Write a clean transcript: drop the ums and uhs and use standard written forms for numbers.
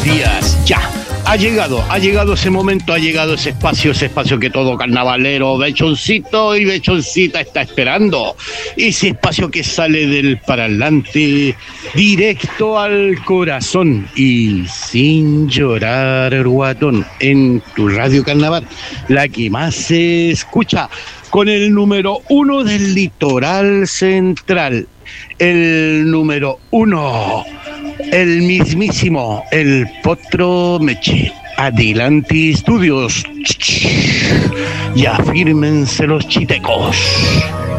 días. Ya, ha llegado ese momento, ha llegado ese espacio que todo carnavalero, bechoncito y bechoncita está esperando. Ese espacio que sale del parlante directo al corazón y sin llorar, guatón, en tu radio carnaval, la que más se escucha, con el número 1 del litoral central, el número 1, el mismísimo, el Potro Meche. Adelante, estudios. Ya fírmense los chitecos.